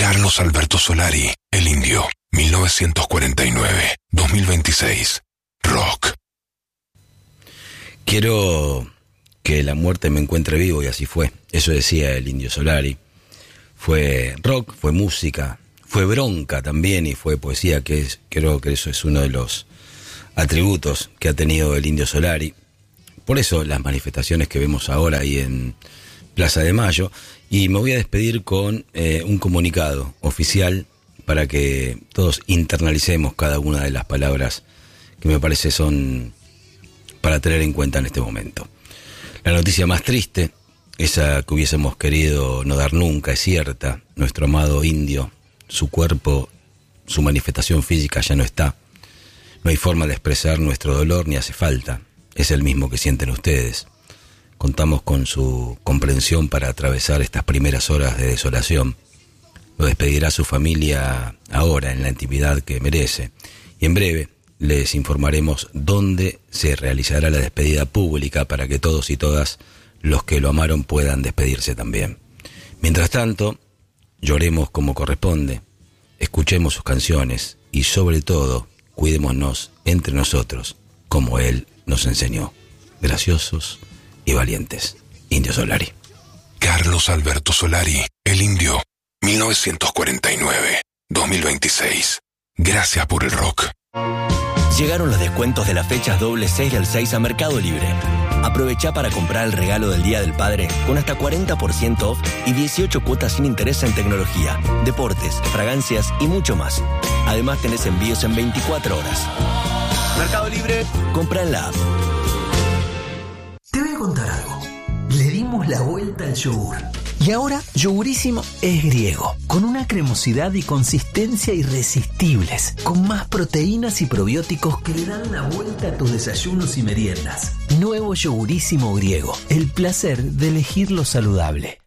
Carlos Alberto Solari, El Indio, 1949-2026. Rock. Quiero que la muerte me encuentre vivo, y así fue. Eso decía el Indio Solari. Fue rock, fue música, fue bronca también y fue poesía, creo que eso es uno de los atributos que ha tenido el Indio Solari. Por eso las manifestaciones que vemos ahora ahí en Plaza de Mayo. Y me voy a despedir con un comunicado oficial para que todos internalicemos cada una de las palabras que me parece son para tener en cuenta en este momento. La noticia más triste, esa que hubiésemos querido no dar nunca, es cierta. Nuestro amado Indio, su cuerpo, su manifestación física ya no está. No hay forma de expresar nuestro dolor ni hace falta. Es el mismo que sienten ustedes. Contamos con su comprensión para atravesar estas primeras horas de desolación. Lo despedirá su familia ahora, en la intimidad que merece. Y en breve les informaremos dónde se realizará la despedida pública para que todos y todas los que lo amaron puedan despedirse también. Mientras tanto, lloremos como corresponde, escuchemos sus canciones y sobre todo, cuidémonos entre nosotros, como él nos enseñó. Graciosos y valientes. Indio Solari. Carlos Alberto Solari, El Indio, 1949-2026. Gracias por el rock. Llegaron los descuentos de las fechas doble 6 del 6 a Mercado Libre. Aprovecha para comprar el regalo del Día del Padre con hasta 40% off y 18 cuotas sin interés en tecnología, deportes, fragancias y mucho más. Además tenés envíos en 24 horas. Mercado Libre, compra en la app. Te voy a contar algo. Le dimos la vuelta al yogur. Y ahora Yogurísimo es griego, con una cremosidad y consistencia irresistibles, con más proteínas y probióticos que le dan la vuelta a tus desayunos y meriendas. Nuevo Yogurísimo griego, el placer de elegir lo saludable.